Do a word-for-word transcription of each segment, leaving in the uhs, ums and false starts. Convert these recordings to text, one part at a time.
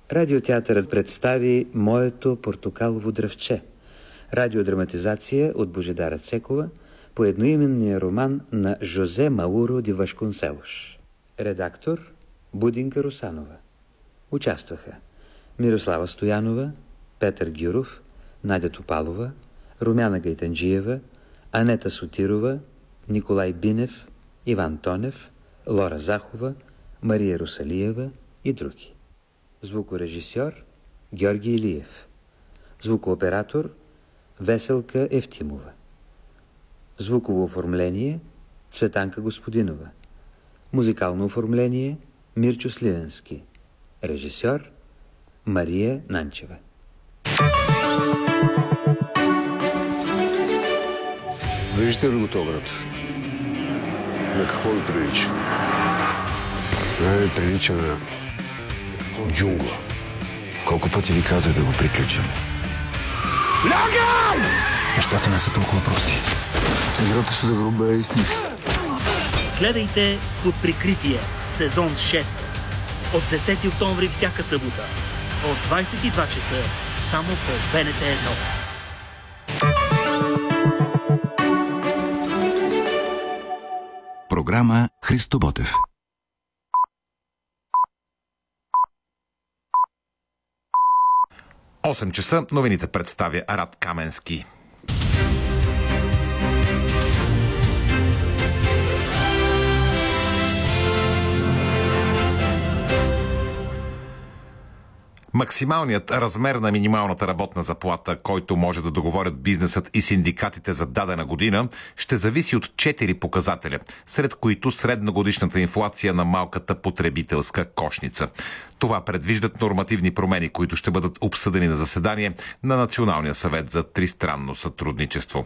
Радиотеатърът представи Моето портокалово дръвче. Радиодраматизация от Божидара Цекова по едноименния роман на Жозе Мауро де Вашконселош. Редактор Будинка Русанова. Участваха Мирослава Стоянова, Петър Гюров, Надя Топалова, Румяна Гайтанджиева, Анета Сотирова, Николай Бинев, Иван Тонев, Лора Захова, Мария Русалиева и други. Звукорежисьор Георги Илиев. Звукооператор Веселка Евтимова. Звуково оформление Цветанка Господинова. Музикално оформление Мирчо Сливенски. Режисьор Мария Нанчева. Виждате ли го този град? На какво ви прилича? Не ви прилича на джунгла. Колко пъти ви казах да го приключим? Лягай! Нещата не са толкова прости. Играта се загробя е истинска. Гледайте Под прикритие, сезон шест. От десети октомври всяка събота. От двадесет и два часа само по Б Н Т едно. Програма Христо Ботев. осем часа новините представя Арат Каменски. Максималният размер на минималната работна заплата, който може да договорят бизнесът и синдикатите за дадена година, ще зависи от четири показателя, сред които средногодишната инфлация на малката потребителска кошница. Това предвиждат нормативни промени, които ще бъдат обсъдени на заседание на Националния съвет за тристранно сътрудничество.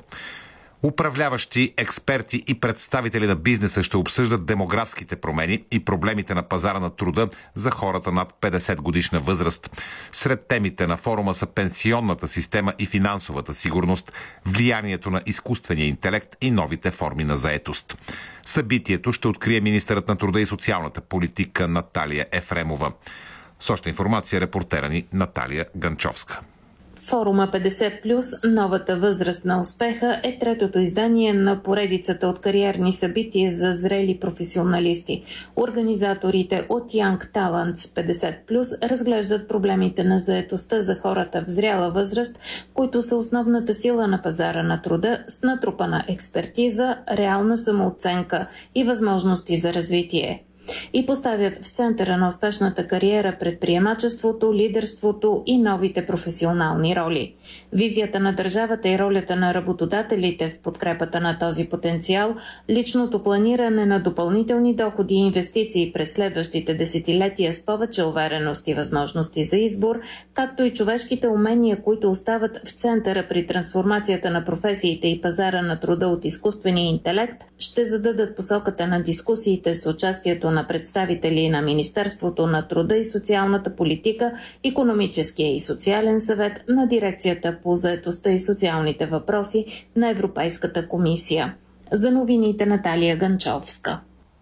Управляващи, експерти и представители на бизнеса ще обсъждат демографските промени и проблемите на пазара на труда за хората над петдесет годишна възраст. Сред темите на форума са пенсионната система и финансовата сигурност, влиянието на изкуствения интелект и новите форми на заетост. Събитието ще открие министърът на труда и социалната политика Наталия Ефремова. С още информация репортера ни Наталия Ганчовска. Форума петдесет плюс, новата възраст на успеха, е третото издание на поредицата от кариерни събития за зрели професионалисти. Организаторите от Young Talents петдесет плюс разглеждат проблемите на заетостта за хората в зряла възраст, които са основната сила на пазара на труда, с натрупана експертиза, реална самооценка и възможности за развитие. И поставят в центъра на успешната кариера предприемачеството, лидерството и новите професионални роли. Визията на държавата и ролята на работодателите в подкрепата на този потенциал, личното планиране на допълнителни доходи и инвестиции през следващите десетилетия с повече увереност и възможности за избор, както и човешките умения, които остават в центъра при трансформацията на професиите и пазара на труда от изкуствения интелект, ще зададат посоката на дискусиите с участието на представители на Министерството на труда и социалната политика, Икономическия и социален съвет, на дирекцията по заетостта и социалните въпроси на Европейската комисия. За новините Наталия Ганчовска.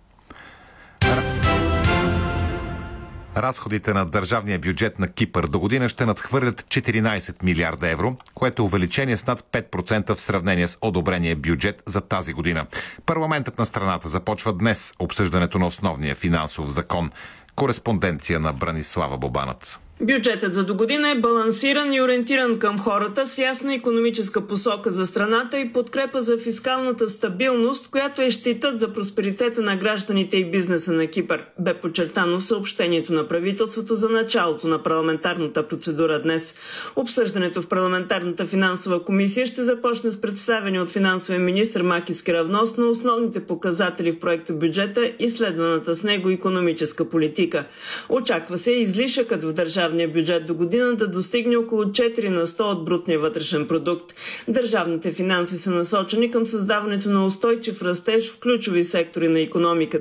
Разходите на държавния бюджет на Кипър до година ще надхвърлят четиринадесет милиарда евро, което е увеличение с над пет процента в сравнение с одобрения бюджет за тази година. Парламентът на страната започва днес обсъждането на основния финансов закон. Кореспонденция на Бранислава Бобанът. Бюджетът за догодина е балансиран и ориентиран към хората, с ясна икономическа посока за страната и подкрепа за фискалната стабилност, която е щитът за просперитета на гражданите и бизнеса на Кипър, бе подчертано в съобщението на правителството за началото на парламентарната процедура днес. Обсъждането в парламентарната финансова комисия ще започне с представяне от финансовия министр Макис Керавнос на основните показатели в проекта бюджета и следваната с него икономическа политика. Очаква се излишъкът в държавата бюджет до година да достигне около четири на сто от брутния вътрешен продукт. Държавните финанси са насочени към създаването на устойчив растеж в ключови сектори на икономиката.